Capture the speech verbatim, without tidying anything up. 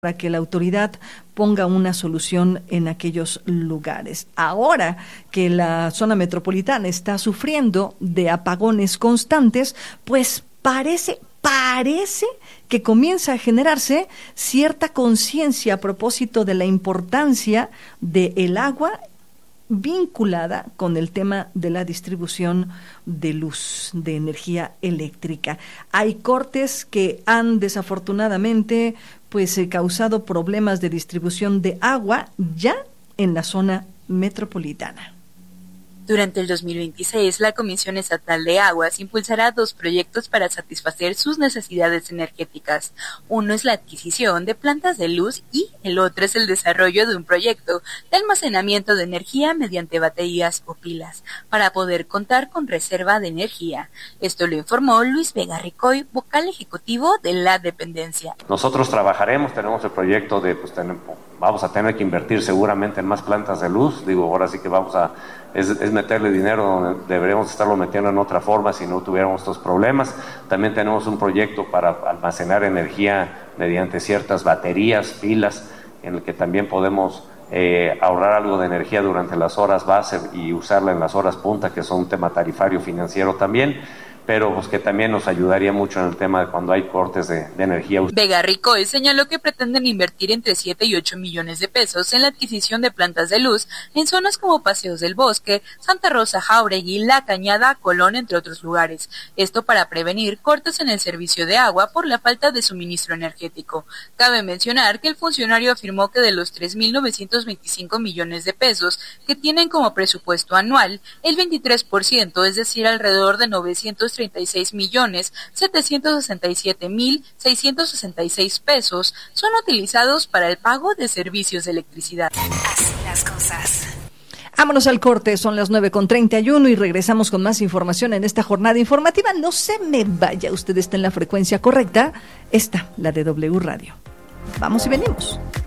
para que la autoridad ponga una solución en aquellos lugares. Ahora que la zona metropolitana está sufriendo de apagones constantes, pues parece, parece que comienza a generarse cierta conciencia a propósito de la importancia del agua vinculada con el tema de la distribución de luz, de energía eléctrica. Hay cortes que han desafortunadamente pues eh, causado problemas de distribución de agua ya en la zona metropolitana. Durante el dos mil veintiséis, la Comisión Estatal de Aguas impulsará dos proyectos para satisfacer sus necesidades energéticas. Uno es la adquisición de plantas de luz y el otro es el desarrollo de un proyecto de almacenamiento de energía mediante baterías o pilas, para poder contar con reserva de energía. Esto lo informó Luis Vega Ricoy, vocal ejecutivo de la dependencia. Nosotros trabajaremos, tenemos el proyecto de, pues tenemos, vamos a tener que invertir seguramente en más plantas de luz. Digo, ahora sí que vamos a Es, es meterle dinero donde deberíamos estarlo metiendo en otra forma si no tuviéramos estos problemas. También tenemos un proyecto para almacenar energía mediante ciertas baterías, pilas, en el que también podemos eh, ahorrar algo de energía durante las horas base y usarla en las horas punta, que son un tema tarifario financiero también, pero pues que también nos ayudaría mucho en el tema de cuando hay cortes de, de energía. Vega Ricoy señaló que pretenden invertir entre siete y ocho millones de pesos en la adquisición de plantas de luz en zonas como Paseos del Bosque, Santa Rosa, Jáuregui, La Cañada, Colón, entre otros lugares. Esto para prevenir cortes en el servicio de agua por la falta de suministro energético. Cabe mencionar que el funcionario afirmó que de los tres mil novecientos veinticinco millones de pesos que tienen como presupuesto anual, el veintitrés por ciento, es decir, alrededor de novecientos treinta y seis millones setecientos sesenta y siete mil seiscientos sesenta y seis pesos son utilizados para el pago de servicios de electricidad. Así las cosas. Vámonos al corte, son las nueve con treinta y uno y regresamos con más información en esta jornada informativa. No se me vaya, usted está en la frecuencia correcta, esta, la de W Radio. Vamos y venimos.